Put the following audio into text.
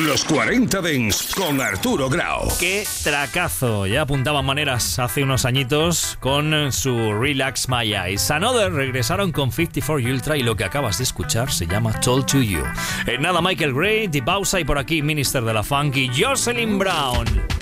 Los 40 Dents con Arturo Grau. ¡Qué tracazo! Ya apuntaban maneras hace unos añitos con su Relax My Eyes. Another regresaron con 54 Ultra y lo que acabas de escuchar se llama Told to You. En nada, Michael Gray, The Pausa y por aquí Minister de la Funk y Jocelyn Brown.